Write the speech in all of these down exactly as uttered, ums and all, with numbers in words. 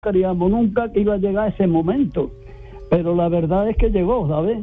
creíamos nunca que iba a llegar ese momento, pero la verdad es que llegó, ¿sabes?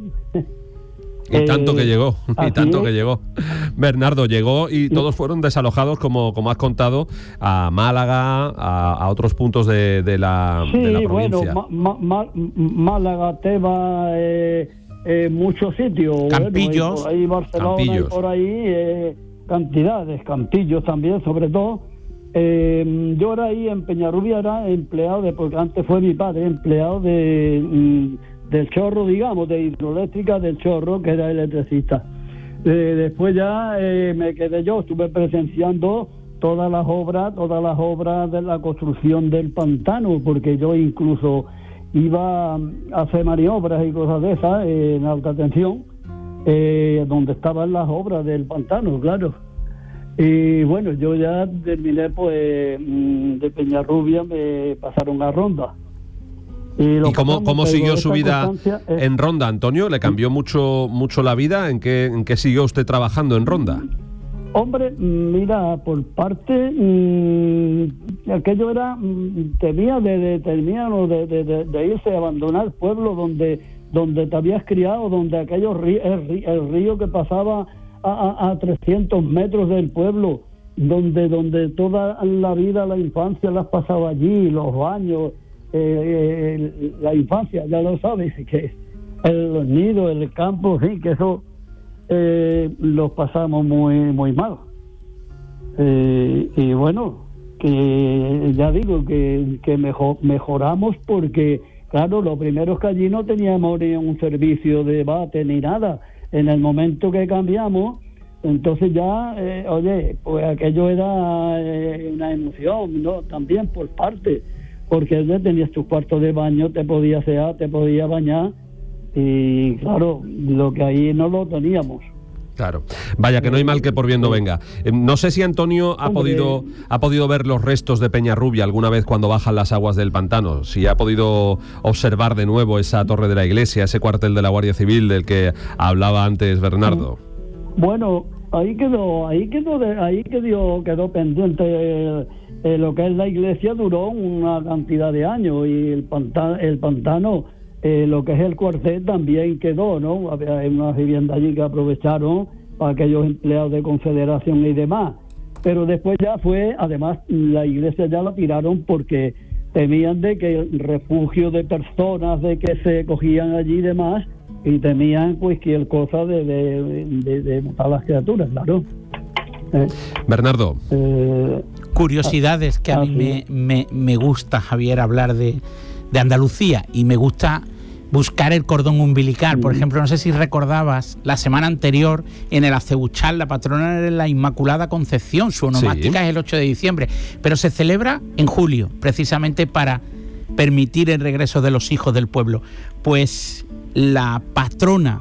Y eh, tanto que llegó, y tanto es. que llegó. Bernardo, llegó y todos fueron desalojados, como, como has contado, a Málaga, a, a otros puntos de, de, la, sí, de la provincia. Sí, bueno, ma, ma, Málaga, Teba, eh, eh, muchos sitios. Campillos. Bueno, por ahí Barcelona, Campillos. Y por ahí eh, cantidades, Campillos también, sobre todo. Eh, yo era ahí en Peñarrubia, era empleado de, porque antes fue mi padre, empleado de mm, del Chorro, digamos, de hidroeléctrica del Chorro, que era electricista. Eh, después ya eh, me quedé yo, estuve presenciando todas las obras, todas las obras de la construcción del pantano, porque yo incluso iba a hacer maniobras y cosas de esas eh, en alta tensión, eh, donde estaban las obras del pantano, claro. Y bueno, yo ya terminé, pues, de Peñarrubia, me pasaron a Ronda. ¿Y, ¿Y cómo, cómo siguió su vida es... en Ronda, Antonio? ¿Le cambió mucho mucho la vida? ¿En qué, en qué siguió usted trabajando en Ronda? Hombre, mira, por parte, mmm, aquello era, mmm, temía de, de, temía, no, de, de, de, de irse a abandonar el pueblo donde, donde te habías criado, donde aquello, el, el río que pasaba A, a, a trescientos metros del pueblo, donde donde toda la vida, la infancia la has pasado allí, los baños, eh, eh, la infancia, ya lo sabes, que el, los nidos, el campo, sí, que eso eh, los pasamos muy muy mal. Eh, y bueno, que ya digo que, que mejor, mejoramos porque, claro, lo primero es que allí no teníamos ni un servicio de bate ni nada. En el momento que cambiamos, entonces ya, eh, oye, pues aquello era eh, una emoción, ¿no? También por parte, porque ya tenías tu cuarto de baño, te podías asear, te podías bañar, y claro, lo que ahí no lo teníamos. Claro. Vaya, que no hay mal que por bien no venga. Eh, no sé si Antonio ha Hombre, podido ha podido ver los restos de Peñarrubia alguna vez cuando bajan las aguas del pantano, si ha podido observar de nuevo esa torre de la iglesia, ese cuartel de la Guardia Civil del que hablaba antes Bernardo. Bueno, ahí quedó, ahí quedó, de, ahí quedó, quedó pendiente. Eh, eh, lo que es la iglesia duró una cantidad de años y el pantano, el pantano eh, lo que es el cuartel también quedó, ¿no? Había una vivienda allí que aprovecharon para aquellos empleados de Confederación y demás. Pero después ya fue, además, la iglesia ya la tiraron porque temían de que el refugio de personas de que se cogían allí y demás, y temían cualquier cosa de, de, de, de matar las criaturas, claro. Eh, Bernardo. Eh, Curiosidades que a mí me, me, me gusta, Javier, hablar de, de Andalucía, y me gusta buscar el cordón umbilical. Por ejemplo, no sé si recordabas, la semana anterior en el Acebuchal, la patrona era la Inmaculada Concepción, su onomástica sí. es el ocho de diciembre, pero se celebra en julio, precisamente para permitir el regreso de los hijos del pueblo. Pues la patrona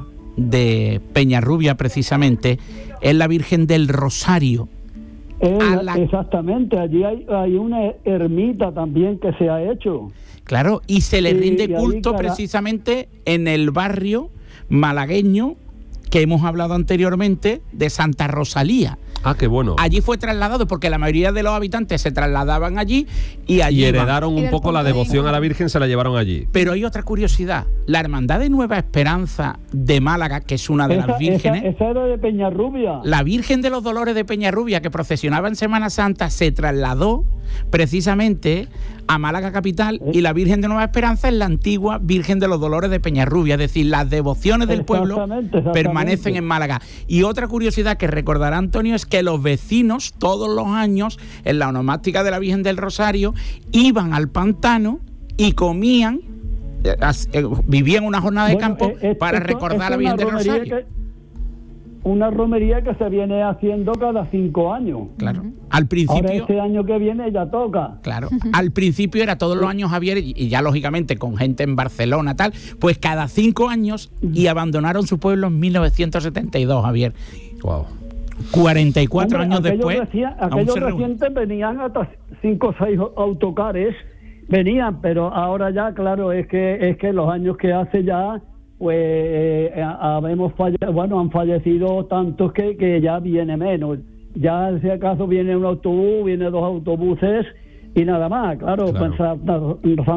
de Peñarrubia, precisamente, es la Virgen del Rosario. Eh, la... Exactamente, allí hay, hay una ermita también que se ha hecho. Claro, y se le rinde y, y culto cara... precisamente en el barrio malagueño que hemos hablado anteriormente de Santa Rosalía. Ah, qué bueno. Allí fue trasladado porque la mayoría de los habitantes se trasladaban allí y allí y heredaron iban. un poco la devoción a la Virgen, se la llevaron allí. Pero hay otra curiosidad, la Hermandad de Nueva Esperanza de Málaga, que es una de esa, las vírgenes, esa, esa era de Peñarrubia. La Virgen de los Dolores de Peñarrubia, que procesionaba en Semana Santa, se trasladó precisamente a Málaga capital, ¿Eh? y la Virgen de Nueva Esperanza es la antigua Virgen de los Dolores de Peñarrubia, es decir, las devociones del pueblo exactamente, exactamente. permanecen en Málaga. Y otra curiosidad que recordará Antonio es que los vecinos todos los años en la onomástica de la Virgen del Rosario iban al pantano y comían, eh, eh, vivían una jornada de bueno, campo eh, para esto, recordar a la Virgen del Rosario. Que... Una romería que se viene haciendo cada cinco años. Claro. Al principio. Ahora este año que viene ya toca. Claro. Al principio era todos los años, Javier, y ya lógicamente con gente en Barcelona, tal, pues cada cinco años, y abandonaron su pueblo en mil novecientos setenta y dos, Javier. Wow. cuarenta y cuatro Hombre, años después. Decía, aquellos recientes venían hasta cinco o seis autocares, venían, pero ahora ya, claro, es que es que los años que hace ya, pues eh, habemos falle- bueno, han fallecido tantos que, que ya viene menos. Ya si acaso viene un autobús, viene dos autobuses y nada más, claro, Claro. pues,